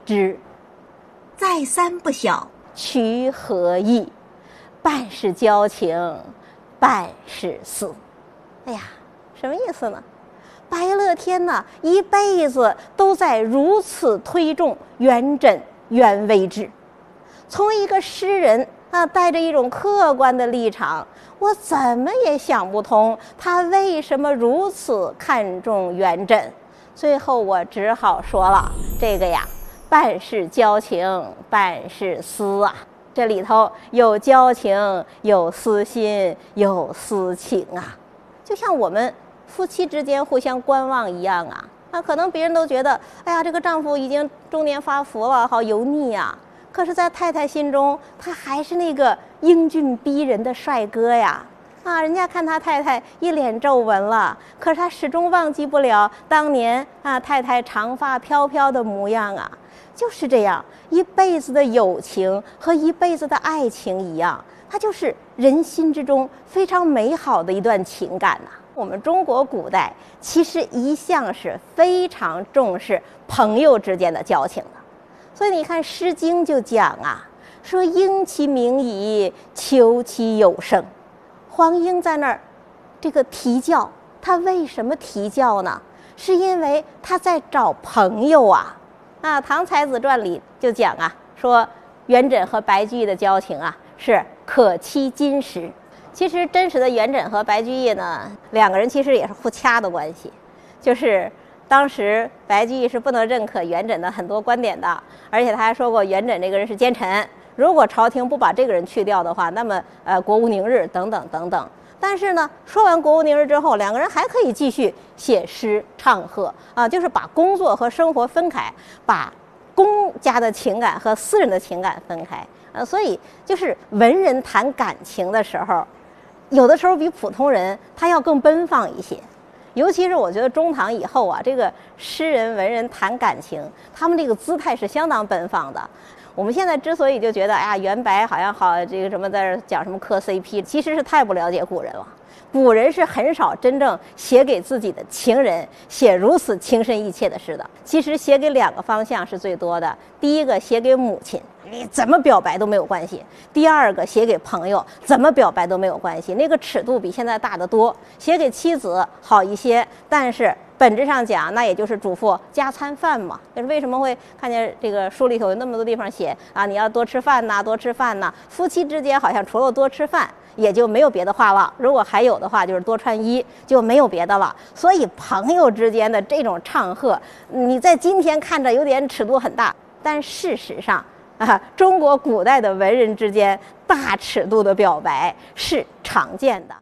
之。 再三不晓， 渠何意？半是交情，半是私。哎呀，什么意思呢？白乐天呢，一辈子都在如此推重元稹元微之。从一个诗人带着一种客观的立场，我怎么也想不通他为什么如此看重元稹。最后我只好说了，这个呀，半是交情，半是私啊。这里头有交情，有私心，有私情啊。就像我们夫妻之间互相观望一样啊，可能别人都觉得，哎呀，这个丈夫已经中年发福了，好油腻啊。可是，在太太心中，他还是那个英俊逼人的帅哥呀。人家看他太太一脸皱纹了，可是他始终忘记不了当年太太长发飘飘的模样啊。就是这样，一辈子的友情和一辈子的爱情一样，它就是人心之中非常美好的一段情感呐。我们中国古代其实一向是非常重视朋友之间的交情的，所以你看《诗经》就讲说鹰其鸣矣，求其有声。黄莺在那儿这个啼叫，他为什么啼叫呢？是因为他在找朋友啊。唐才子传里就讲说元稹和白居易的交情是可期金石。其实真实的元稹和白居易呢，两个人其实也是互掐的关系，就是当时白居易是不能认可元稹的很多观点的，而且他还说过元稹这个人是奸臣，如果朝廷不把这个人去掉的话，那么国无宁日等等等等。但是呢，说完国无宁日之后，两个人还可以继续写诗唱和就是把工作和生活分开，把公家的情感和私人的情感分开所以就是文人谈感情的时候，有的时候比普通人他要更奔放一些。尤其是我觉得中唐以后这个诗人文人谈感情，他们这个姿态是相当奔放的。我们现在之所以就觉得元白好像好这个什么在讲什么磕 CP， 其实是太不了解古人了。古人是很少真正写给自己的情人写如此情深意切的诗的。其实写给两个方向是最多的，第一个写给母亲，你怎么表白都没有关系；第二个写给朋友，怎么表白都没有关系，那个尺度比现在大得多。写给妻子好一些，但是本质上讲，那也就是嘱咐加餐饭嘛。就是为什么会看见这个书里头有那么多地方写你要多吃饭呐，多吃饭呐。夫妻之间好像除了多吃饭，也就没有别的话了。如果还有的话，就是多穿衣，就没有别的了。所以朋友之间的这种唱和，你在今天看着有点尺度很大，但事实上中国古代的文人之间大尺度的表白是常见的。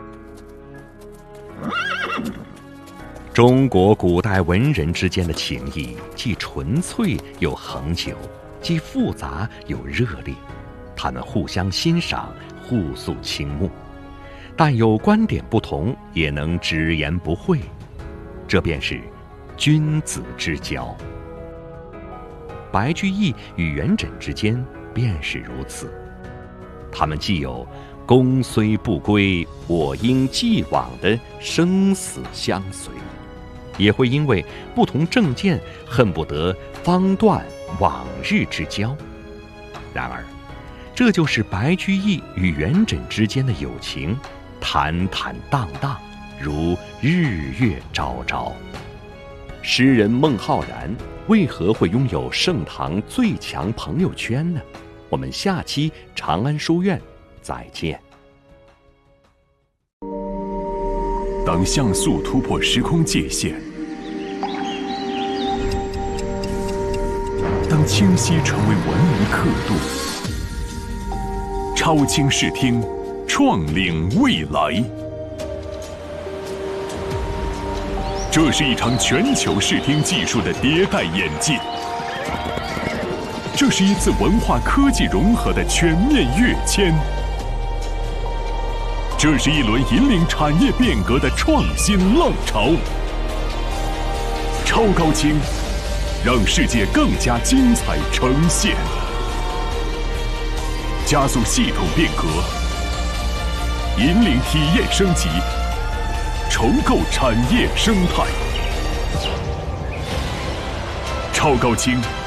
中国古代文人之间的情谊既纯粹又恒久，既复杂又热烈，他们互相欣赏，互诉倾慕，但有观点不同也能直言不讳，这便是君子之交。白居易与元稹之间便是如此，他们既有公虽不归，我应既往的生死相随，也会因为不同政见恨不得方断往日之交。然而这就是白居易与元稹之间的友情，坦坦荡荡，如日月昭昭。诗人孟浩然为何会拥有盛唐最强朋友圈呢？我们下期长安书院再见。 当像素突破时空界限，当清晰成为文明刻度，超清视听，创领未来。这是一场全球视听技术的迭代演进，这是一次文化科技融合的全面跃迁，这是一轮引领产业变革的创新浪潮。超高清，让世界更加精彩呈现，加速系统变革，引领体验升级，重构产业生态。超高清